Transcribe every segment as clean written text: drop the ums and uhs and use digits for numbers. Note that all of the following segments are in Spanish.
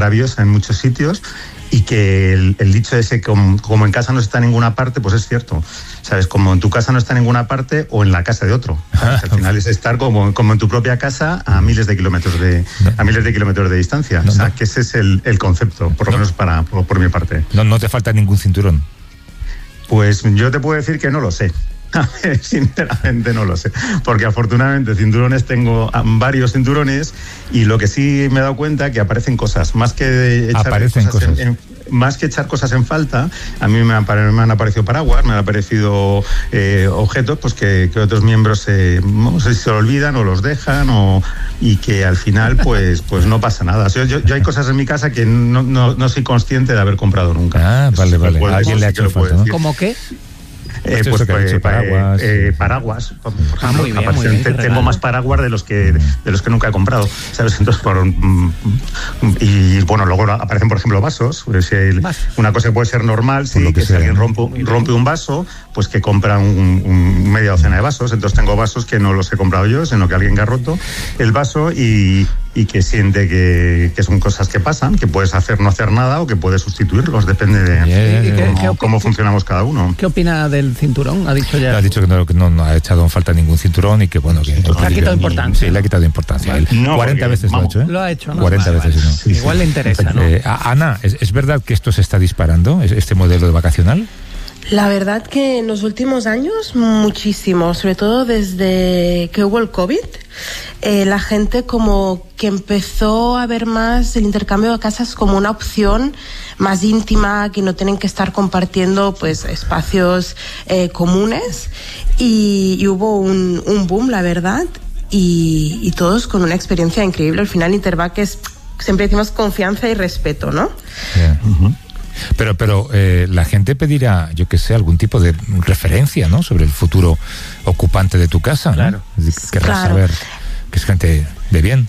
maravillosa en muchos sitios, y que el dicho ese, como en casa no está en ninguna parte, pues es cierto. ¿Sabes? Como en tu casa no está en ninguna parte, o en la casa de otro. Al final es estar como en tu propia casa a miles de kilómetros de distancia. O sea, que ese es el concepto, por lo menos por mi parte. No te falta ningún cinturón. Pues yo te puedo decir que no lo sé. A ver, sinceramente no lo sé, porque afortunadamente cinturones tengo varios cinturones, y lo que sí me he dado cuenta que aparecen cosas, más que echar cosas en falta. A mí me han aparecido paraguas, me han aparecido objetos pues que otros miembros no sé si se lo olvidan o los dejan, y que al final pues no pasa nada. O sea, yo hay cosas en mi casa que no soy consciente de haber comprado nunca. Vale. ¿Alguien le ha hecho falta, ¿no? ¿Cómo qué? Paraguas. Muy bien, tengo más paraguas de los que nunca he comprado, ¿sabes? Entonces, y bueno, luego aparecen, por ejemplo, vasos. Una cosa que puede ser normal, sí, que si alguien rompe un vaso, pues que compra media docena de vasos. Entonces tengo vasos que no los he comprado yo, sino que alguien que ha roto el vaso y que siente que son cosas que pasan, que puedes no hacer nada, o que puedes sustituirlos, depende de cómo funcionamos cada uno. ¿Qué opina del cinturón? Ha dicho que no ha echado en falta ningún cinturón, y que bueno, que le ha quitado importancia. Sí, le ha quitado importancia. 40 veces lo ha hecho, ¿eh? Lo ha hecho, ¿no? 40 veces, ¿no? Sí. Igual le interesa, ¿no? Ana, ¿es verdad que esto se está disparando, este modelo de vacacional? La verdad que en los últimos años muchísimo, sobre todo desde que hubo el COVID, la gente como que empezó a ver más el intercambio de casas como una opción más íntima, que no tienen que estar compartiendo pues espacios comunes, y hubo un boom, la verdad, y todos con una experiencia increíble. Al final Intervac es, siempre decimos, confianza y respeto, ¿no? Yeah. Uh-huh. Pero la gente pedirá, yo que sé, algún tipo de referencia, ¿no?, sobre el futuro ocupante de tu casa, ¿no? Claro. Querrás saber que es gente de bien.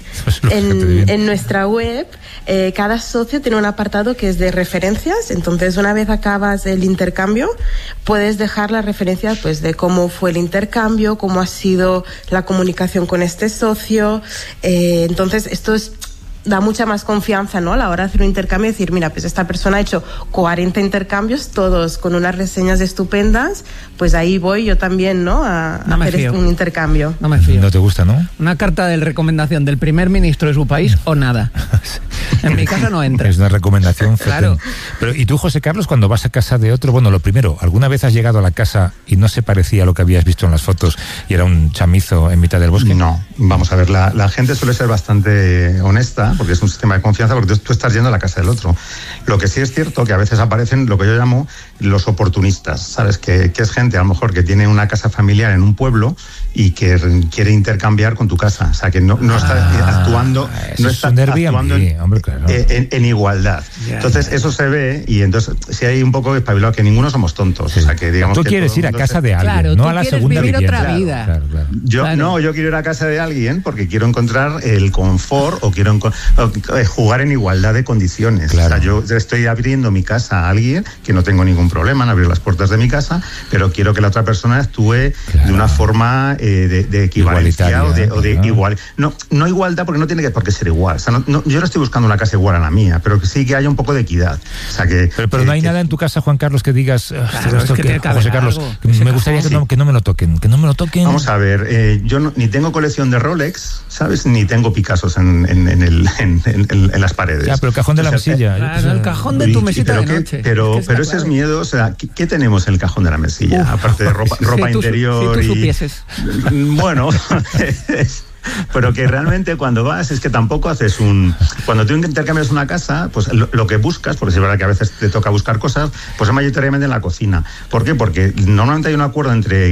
En nuestra web, cada socio tiene un apartado que es de referencias. Entonces, una vez acabas el intercambio, puedes dejar la referencia pues de cómo fue el intercambio, cómo ha sido la comunicación con este socio. Entonces, esto da mucha más confianza, ¿no?, a la hora de hacer un intercambio, y decir, mira, pues esta persona ha hecho 40 intercambios, todos con unas reseñas estupendas, pues ahí voy yo también, ¿no?, a hacer un intercambio. No me fío. No te gusta, ¿no? Una carta de recomendación del primer ministro de su país o nada. En mi casa no entra. Es una recomendación. Claro. Pero, ¿y tú, José Carlos, cuando vas a casa de otro? Bueno, lo primero, ¿alguna vez has llegado a la casa y no se parecía a lo que habías visto en las fotos y era un chamizo en mitad del bosque? No, vamos a ver, la gente suele ser bastante honesta, porque es un sistema de confianza, porque tú estás yendo a la casa del otro. Lo que sí es cierto que a veces aparecen lo que yo llamo los oportunistas, ¿sabes? Que es gente a lo mejor que tiene una casa familiar en un pueblo y que quiere intercambiar con tu casa. O sea, que no está actuando, no está actuando en igualdad. Entonces, eso se ve, y entonces si hay un poco de espabilado, que ninguno somos tontos. Sí. O sea, que digamos tú que quieres ir a casa de alguien, claro, no a la segunda vivienda. Otra vida. Claro. Yo quiero ir a casa de alguien porque quiero encontrar el confort, o quiero jugar en igualdad de condiciones. Claro. O sea, yo estoy abriendo mi casa a alguien, que no tengo ningún problema en abrir las puertas de mi casa, pero quiero que la otra persona actúe de una forma de equivalencia o de igual. No igualdad, porque no tiene por qué ser igual. O sea, yo no estoy buscando una casa igual a la mía, pero que sí que haya un poco de equidad. O sea, pero no hay nada en tu casa, Juan Carlos, que digas, José Carlos, me gustaría que no me lo toquen, Vamos a ver, yo ni tengo colección de Rolex, ¿sabes? Ni tengo Picassos en las paredes. Ya, pero el cajón de la mesilla. Claro, el cajón de tu mesita de noche. Pero ese es miedo. O sea, ¿qué tenemos en el cajón de la mesilla? Aparte de ropa interior. Si tú supieses. Bueno, pero que realmente cuando vas es que tampoco haces cuando tú intercambias una casa, pues lo que buscas, porque es verdad que a veces te toca buscar cosas, pues es mayoritariamente en la cocina. ¿Por qué? Porque normalmente hay un acuerdo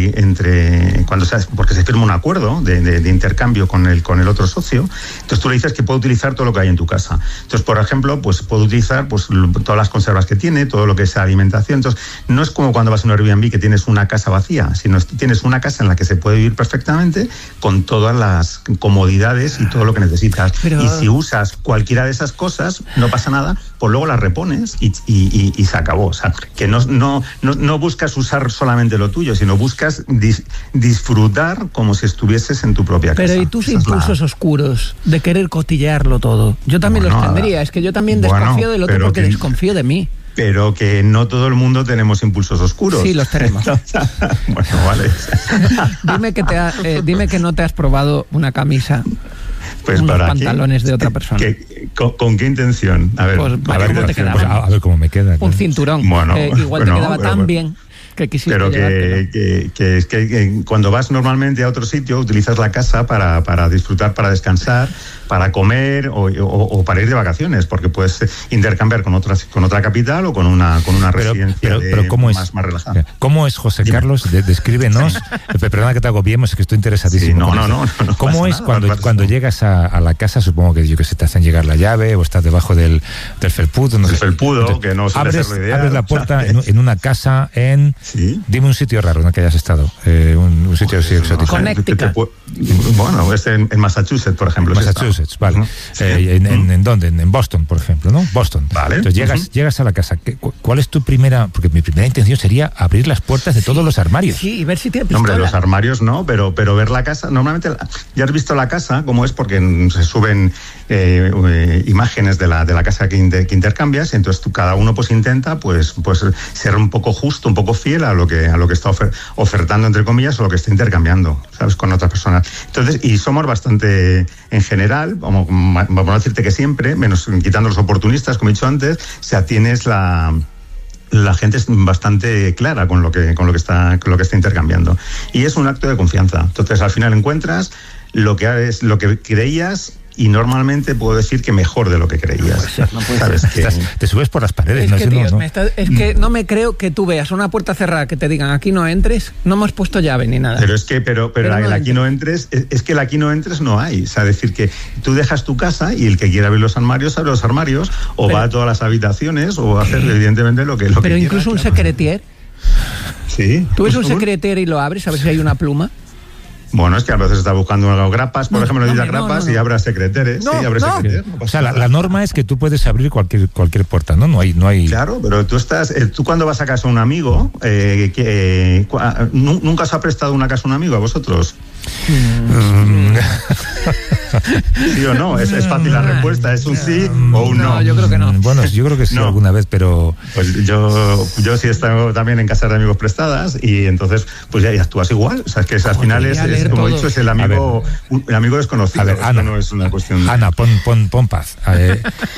porque se firma un acuerdo de intercambio con el otro socio. Entonces tú le dices que puede utilizar todo lo que hay en tu casa. Entonces, por ejemplo, pues puede utilizar pues todas las conservas que tiene, todo lo que es alimentación. Entonces, no es como cuando vas a un Airbnb que tienes una casa vacía, sino tienes una casa en la que se puede vivir perfectamente con todas las comodidades y todo lo que necesitas. Y si usas cualquiera de esas cosas, no pasa nada, pues luego las repones y se acabó. O sea, que no buscas usar solamente lo tuyo, sino buscas disfrutar como si estuvieses en tu propia casa. Pero ¿y tus impulsos oscuros de querer cotillearlo todo? Yo también los tendría. Es que yo también desconfío del otro porque desconfío de mí. Pero que no todo el mundo tenemos impulsos oscuros. Sí, los tenemos. Bueno, vale. Dime que no te has probado una camisa, pues unos para pantalones de otra persona. ¿Con qué intención? A ver, pues, ¿cómo te quedaban? A ver cómo me queda. Un cinturón. Bueno, igual te quedaba tan bien que quisiste pero que cuando vas normalmente a otro sitio utilizas la casa para disfrutar, para descansar, para comer o para ir de vacaciones, porque puedes intercambiar con otra capital o con una residencia pero ¿cómo más relajada. ¿Cómo es, José Carlos? Descríbenos. Perdona que te agobiemos, es que estoy interesadísimo. Sí, no ¿Cómo es nada, cuando llegas a la casa? Supongo que te hacen llegar la llave o estás debajo del felpudo. No sé. Felpudo, que no suele ser lo ideal. Abres la puerta en una casa en... ¿Sí? Dime un sitio raro en el que hayas estado. Un sitio así exótico. Connecticut. Bueno, es en Massachusetts, por ejemplo. Massachusetts, vale. ¿En dónde? En Boston, por ejemplo, ¿no? Boston. Vale. Entonces llegas a la casa. ¿Cuál es tu primera...? Porque mi primera intención sería abrir las puertas de todos los armarios. Sí, y ver si tiene pistola. Hombre, los armarios no, pero ver la casa... Normalmente ya has visto la casa, como es, porque se suben imágenes de la casa que intercambias, y entonces cada uno pues intenta pues ser un poco justo, un poco fiel a lo que está ofertando, entre comillas, o lo que está intercambiando, ¿sabes?, con otras personas. Entonces, y somos bastante, en general, vamos a decirte que siempre, menos quitando los oportunistas, como he dicho antes, tienes la gente es bastante clara con lo que está intercambiando. Y es un acto de confianza. Entonces, al final encuentras lo que creías, y normalmente puedo decir que mejor de lo que creías. No puede ser. Te subes por las paredes. Es que no me creo que tú veas una puerta cerrada que te digan aquí no entres, no hemos puesto llave ni nada. Pero es que el aquí no entres, es que el aquí no entres no hay. O sea, decir que tú dejas tu casa y el que quiera abrir los armarios, abre los armarios, va a todas las habitaciones, o hacer evidentemente lo que pero quiera. Incluso un secretier. Sí. ¿Tú ves un secretier y lo abres a ver si hay una pluma? Bueno, es que a veces está buscando grapas, por ejemplo, necesita grapas y abre secretarios. Secretaries. O sea, la norma es que tú puedes abrir cualquier puerta, ¿no? No hay... Claro, pero tú cuando vas a casa de un amigo, ¿nunca os ha prestado una casa a un amigo a vosotros? ¿Sí o no? Es fácil la respuesta, es un sí o un no. Yo creo que no. Bueno, yo creo que sí, alguna vez, pero... Pues yo sí he estado también en casas de amigos prestadas, y entonces pues ya actúas igual. O sea, es que al final es como he dicho, es el amigo desconocido. A ver, Ana, no es una cuestión de... Ana, pon paz. A ver,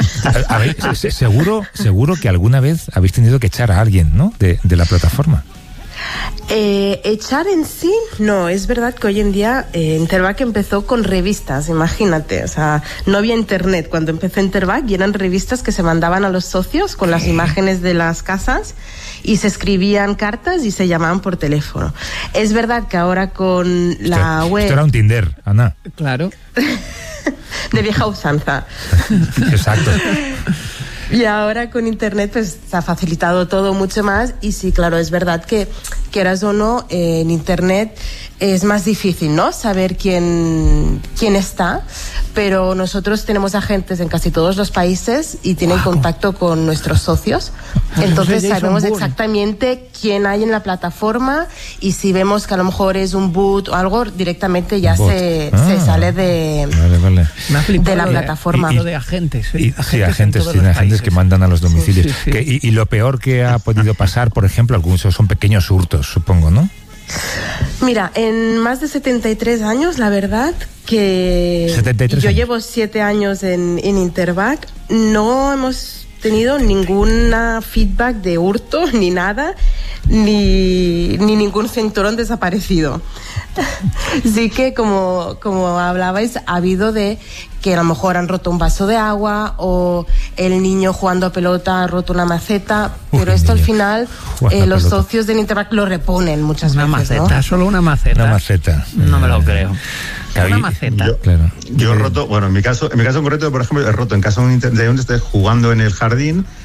seguro que alguna vez habéis tenido que echar a alguien, ¿no?, de la plataforma. Echar en sí, no, es verdad que hoy en día Intervac empezó con revistas, imagínate, o sea, no había internet cuando empezó Intervac, y eran revistas que se mandaban a los socios con las imágenes de las casas, y se escribían cartas y se llamaban por teléfono. Es verdad que ahora con la web... Esto era un Tinder, Ana. Claro. De vieja usanza. Exacto. Y ahora con internet pues se ha facilitado todo mucho más, y sí, claro, es verdad que quieras o no, en internet es más difícil, ¿no?, saber quién está, pero nosotros tenemos agentes en casi todos los países y tienen contacto con nuestros socios, entonces sabemos exactamente quién hay en la plataforma, y si vemos que a lo mejor es un boot o algo, directamente ya se sale de la plataforma. Y de agentes. Agentes que mandan a los domicilios. Sí. Y lo peor que ha podido pasar, por ejemplo, algunos son pequeños hurtos, supongo, ¿no? Mira, en más de 73 años, la verdad que yo llevo 7 años en Intervac, no hemos tenido ninguna feedback de hurto, ni nada, ni ningún cinturón desaparecido. Sí que, como hablabais, ha habido de que a lo mejor han roto un vaso de agua, o el niño jugando a pelota ha roto una maceta, pero esto al final los socios de Intervac lo reponen muchas veces. Una maceta, ¿no? Solo una maceta. Una maceta. No me lo creo. Una maceta. Yo he roto, bueno, en mi caso concreto, por ejemplo, he roto en casa de donde estés jugando en el jardín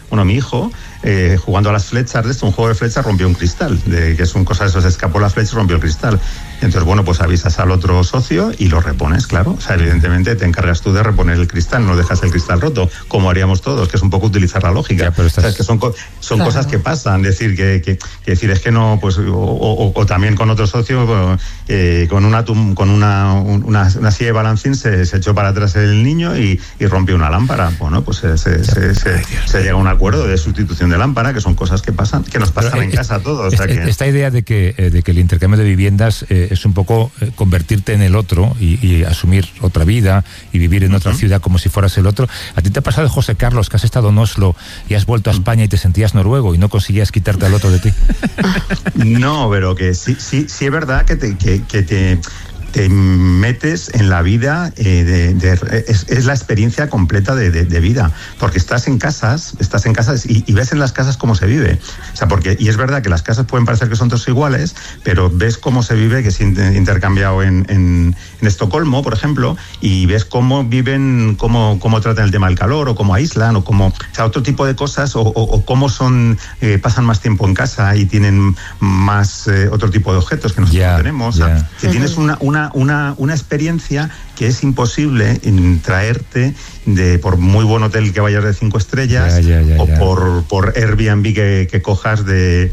mi hijo, jugando a las flechas, un juego de flechas, rompió un cristal, que es una cosa de eso, se escapó la flecha y rompió el cristal. Entonces, bueno, pues avisas al otro socio y lo repones, claro. O sea, evidentemente te encargas tú de reponer el cristal, no dejas el cristal roto, como haríamos todos, que es un poco utilizar la lógica. Ya, pero o sea, es que son claro. Cosas que pasan, decir que decir es que no, pues, o también con otro socio, con una silla de balancín se echó para atrás el niño y rompió una lámpara. Bueno, pues se llega a un acuerdo de sustitución de lámpara, que son cosas que pasan, que nos pasan en casa a todos. O sea que... Esta idea de que el intercambio de viviendas es un poco convertirte en el otro y asumir otra vida y vivir en otra ciudad como si fueras el otro. ¿A ti te ha pasado, José Carlos, que has estado en Oslo y has vuelto a España y te sentías noruego y no conseguías quitarte al otro de ti? No, pero que sí es verdad que te metes en la vida, es la experiencia completa de vida, porque estás en casas y ves en las casas cómo se vive. O sea, y es verdad que las casas pueden parecer que son todos iguales, pero ves cómo se vive, que es intercambiado en Estocolmo, por ejemplo, y ves cómo viven, cómo tratan el tema del calor, o cómo aíslan, o sea, otro tipo de cosas, o cómo pasan más tiempo en casa y tienen más otro tipo de objetos que nosotros tenemos. O sea, que tienes una experiencia que es imposible traerte por muy buen hotel que vayas de 5 estrellas o por Airbnb que cojas de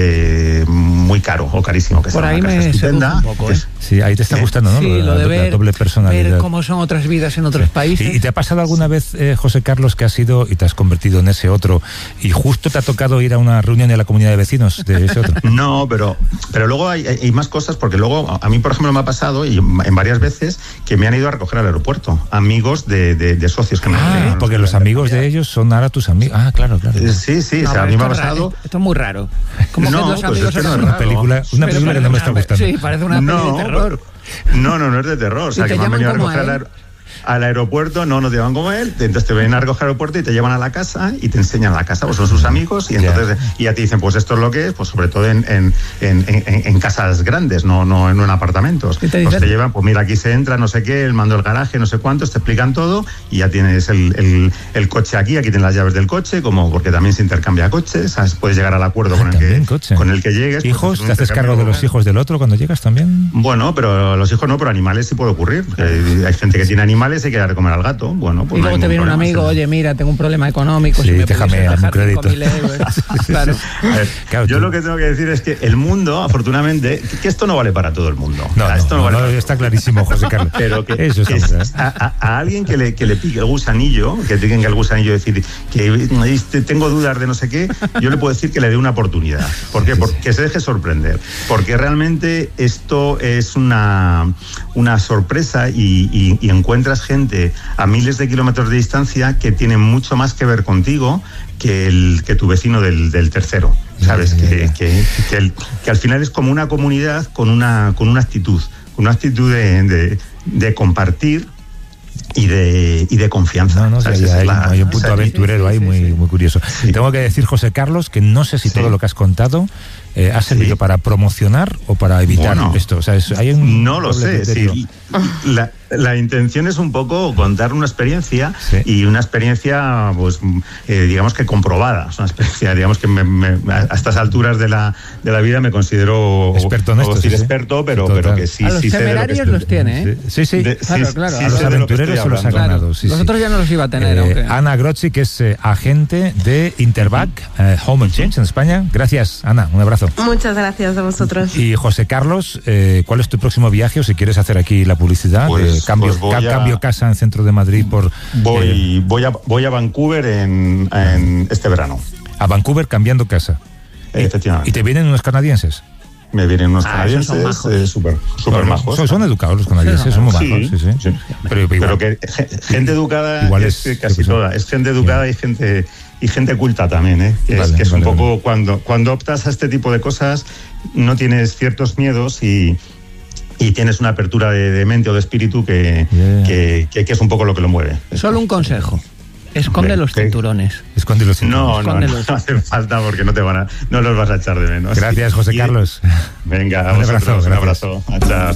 muy caro o carísimo, que por sea ahí una casa estupenda. Un poco, Sí, ahí te está gustando, ¿no? Sí, lo de la doble personalidad. ver cómo son otras vidas en otros países. ¿Y te ha pasado alguna vez, José Carlos, que has ido y te has convertido en ese otro y justo te ha tocado ir a una reunión de la comunidad de vecinos de ese otro? No, pero luego hay más cosas, porque luego a mí, por ejemplo, me ha pasado y en varias veces que me han ido a recoger al aeropuerto, amigos de socios que me han porque los amigos de ellos son ahora tus amigos. Claro. Sí, o sea, a mí me ha pasado... Esto es muy raro. ¿Cómo que los amigos es son una película que no me está gustando. Sí, parece una peli de terror. No es de terror. O sea, que me han venido a recoger al aeropuerto, no te llevan como él, entonces te vienen a recoger al aeropuerto y te llevan a la casa y te enseñan la casa, pues son sus amigos, y entonces ya te dicen, pues esto es lo que es, pues sobre todo en casas grandes, no en apartamentos. Pues te llevan, pues mira, aquí se entra, no sé qué, el mando del garaje, no sé cuántos, te explican todo y ya tienes el coche aquí tienes las llaves del coche, porque también se intercambia coches, ¿sabes? Puedes llegar al acuerdo con el que llegues. ¿Hijos? ¿Te haces cargo de los hijos del otro cuando llegas también? Bueno, pero los hijos no, pero animales sí puede ocurrir. Hay gente que tiene animales y hay que dar de comer al gato. Bueno, pues y luego te viene un amigo, oye, mira, tengo un problema económico, sí, déjame un crédito. 5.000 euros. Claro. Claro, yo lo que tengo que decir es que el mundo, afortunadamente, que esto no vale para todo el mundo. Esto no vale está clarísimo, José Carlos. Pero que a alguien que le pique el gusanillo, que tenga el gusanillo de decir que tengo dudas de no sé qué, yo le puedo decir que le dé una oportunidad. ¿Por qué? Porque se deje sorprender. Porque realmente esto es una sorpresa y encuentras gente a miles de kilómetros de distancia que tiene mucho más que ver contigo que tu vecino del tercero, ¿sabes? Que al final es como una comunidad con una actitud de compartir y de confianza. Hay un punto aventurero ahí muy curioso. Sí. Tengo que decir, José Carlos, que no sé si todo lo que has contado ha servido para promocionar o para evitar esto. O sea, no lo sé. Sí. La intención es un poco contar una experiencia y una experiencia, pues, digamos que comprobada. Es una experiencia, digamos que a estas alturas de la vida me considero experto en esto. Experto, pero que sí. A los temerarios los tiene, ¿eh? Sí. Claro. A los aventureros se los ha ganado. Los otros ya no los iba a tener. Ana Grozzi, que es agente de Interbac Home Exchange en España. Gracias, Ana. Un abrazo. Muchas gracias a vosotros. Y José Carlos, ¿cuál es tu próximo viaje? O si quieres hacer aquí la publicidad, cambio casa en centro de Madrid por... Voy a Vancouver en este verano. A Vancouver cambiando casa. Efectivamente. ¿Y te vienen unos canadienses? Me vienen unos canadienses súper majos. Son educados los canadienses, son muy majos. Sí. Pero que gente educada igual es casi toda. Es gente educada y gente culta también, que es un poco cuando optas a este tipo de cosas, no tienes ciertos miedos y tienes una apertura de mente o de espíritu que es un poco lo que lo mueve. Solo un consejo. Esconde los cinturones. Esconde los cinturones. No hace falta porque no los vas a echar de menos. Gracias, José Carlos. Venga, un abrazo. Chao.